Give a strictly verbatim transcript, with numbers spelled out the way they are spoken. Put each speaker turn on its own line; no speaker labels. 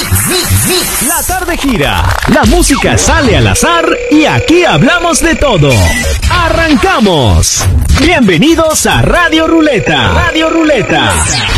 La tarde gira, la música sale al azar y aquí hablamos de todo. ¡Arrancamos! Bienvenidos a Radio Ruleta. Radio Ruleta.